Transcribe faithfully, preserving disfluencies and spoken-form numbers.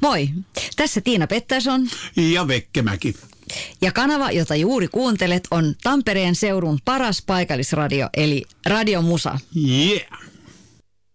Moi, tässä Tiina Pettäson ja Vekkemäki. Ja kanava, jota juuri kuuntelet, on Tampereen seudun paras paikallisradio, eli Radio Musa. Yeah.